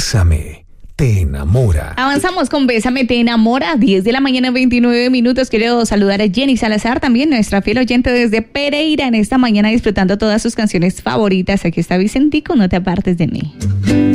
Bésame, te enamora. Avanzamos con Bésame, te enamora. 10 de la mañana, 29 minutos. Quiero saludar a Jenny Salazar, también nuestra fiel oyente desde Pereira, en esta mañana disfrutando todas sus canciones favoritas. Aquí está Vicentico, no te apartes de mí.